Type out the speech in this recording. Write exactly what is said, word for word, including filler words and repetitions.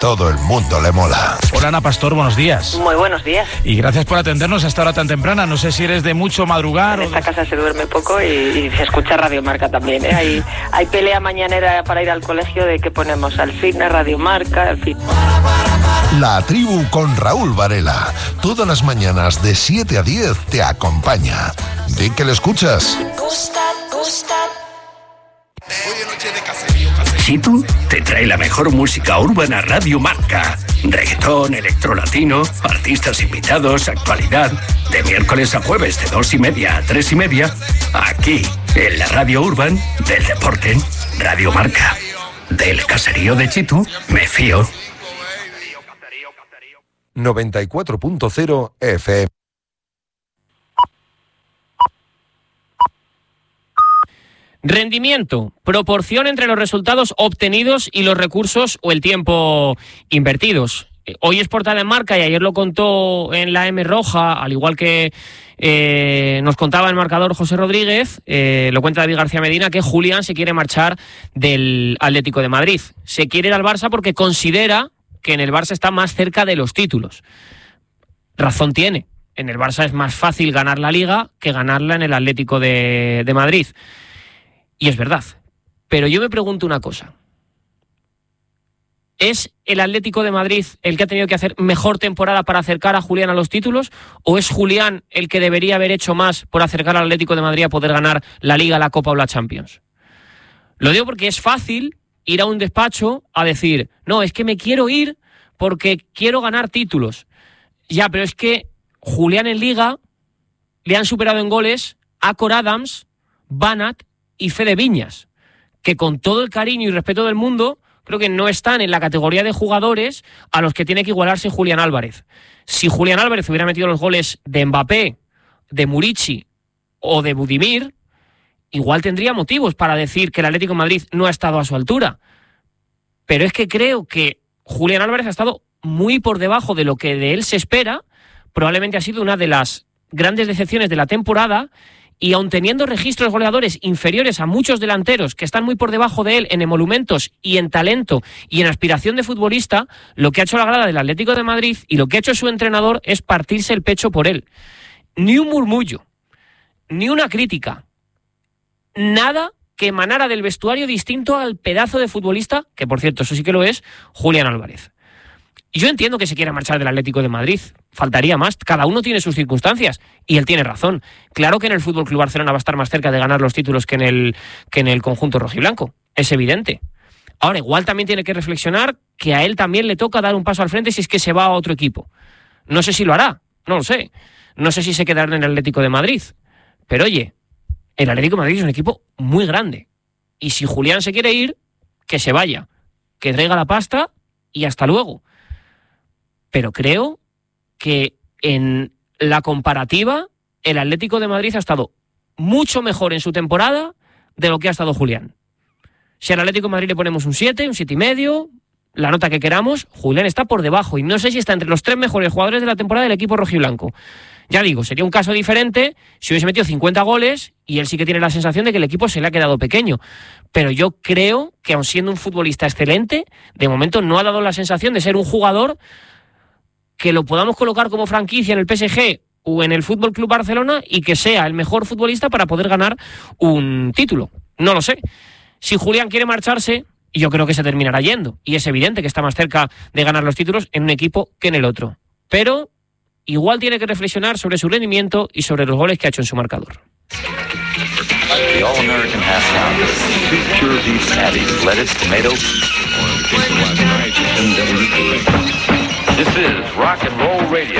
todo el mundo le mola. Hola Ana Pastor, buenos días. Muy buenos días. Y gracias por atendernos a esta hora tan temprana. No sé si eres de mucho madrugar. En o esta de... casa se duerme poco y, y se escucha Radio Marca también, ¿eh? Hay, hay pelea mañanera para ir al colegio de que ponemos al fitness, Radio Marca, al fitness. La Tribu con Raúl Varela. Todas las mañanas de siete a diez te acompaña. Di que le escuchas. Chitu te trae la mejor música urbana Radio Marca. Reggaetón, electrolatino, artistas invitados, actualidad. De miércoles a jueves de dos y media a tres y media. Aquí, en la Radio Urban del Deporte. Radio Marca. Del caserío de Chitu, me fío. noventa y cuatro punto cero F M. Rendimiento, proporción entre los resultados obtenidos y los recursos o el tiempo invertidos. Hoy es portada en Marca y ayer lo contó en la M Roja, al igual que eh, nos contaba el marcador José Rodríguez, eh, lo cuenta David García Medina, que Julián se quiere marchar del Atlético de Madrid. Se quiere ir al Barça porque considera que en el Barça está más cerca de los títulos. Razón tiene. En el Barça es más fácil ganar la Liga que ganarla en el Atlético de, de Madrid. Y es verdad. Pero yo me pregunto una cosa. ¿Es el Atlético de Madrid el que ha tenido que hacer mejor temporada para acercar a Julián a los títulos? ¿O es Julián el que debería haber hecho más por acercar al Atlético de Madrid a poder ganar la Liga, la Copa o la Champions? Lo digo porque es fácil ir a un despacho a decir, no, es que me quiero ir porque quiero ganar títulos. Ya, pero es que Julián en Liga le han superado en goles a Cor Adams, Banat y Fede Viñas, que con todo el cariño y respeto del mundo, creo que no están en la categoría de jugadores a los que tiene que igualarse Julián Álvarez. Si Julián Álvarez hubiera metido los goles de Mbappé, de Murici o de Budimir, igual tendría motivos para decir que el Atlético de Madrid no ha estado a su altura. Pero es que creo que Julián Álvarez ha estado muy por debajo de lo que de él se espera. Probablemente ha sido una de las grandes decepciones de la temporada. Y aun teniendo registros goleadores inferiores a muchos delanteros que están muy por debajo de él en emolumentos y en talento y en aspiración de futbolista, lo que ha hecho la grada del Atlético de Madrid y lo que ha hecho su entrenador es partirse el pecho por él. Ni un murmullo, ni una crítica, nada que emanara del vestuario distinto al pedazo de futbolista, que por cierto, eso sí que lo es, Julián Álvarez. Y yo entiendo que se quiera marchar del Atlético de Madrid, faltaría más, cada uno tiene sus circunstancias, y él tiene razón. Claro que en el F C Barcelona va a estar más cerca de ganar los títulos que en el, que en el conjunto rojiblanco, es evidente. Ahora, igual también tiene que reflexionar que a él también le toca dar un paso al frente si es que se va a otro equipo. No sé si lo hará, no lo sé. No sé si se quedará en el Atlético de Madrid. Pero oye, el Atlético de Madrid es un equipo muy grande. Y si Julián se quiere ir, que se vaya, que traiga la pasta y hasta luego. Pero creo que en la comparativa el Atlético de Madrid ha estado mucho mejor en su temporada de lo que ha estado Julián. Si al Atlético de Madrid le ponemos un siete, un siete y medio, la nota que queramos, Julián está por debajo y no sé si está entre los tres mejores jugadores de la temporada del equipo rojiblanco. Ya digo, sería un caso diferente si hubiese metido cincuenta goles y él sí que tiene la sensación de que el equipo se le ha quedado pequeño. Pero yo creo que aun siendo un futbolista excelente, de momento no ha dado la sensación de ser un jugador que lo podamos colocar como franquicia en el P S G o en el F C Barcelona y que sea el mejor futbolista para poder ganar un título. No lo sé. Si Julián quiere marcharse, yo creo que se terminará yendo. Y es evidente que está más cerca de ganar los títulos en un equipo que en el otro. Pero igual tiene que reflexionar sobre su rendimiento y sobre los goles que ha hecho en su marcador. The All-American Half Pounder. Two pure beef patties, lettuce, tomato,